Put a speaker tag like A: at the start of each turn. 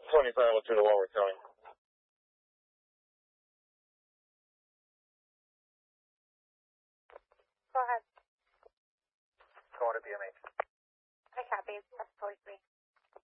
A: 25 to the Warwick County.
B: Go ahead.
C: Going to BMH.
B: I copy. That's 43.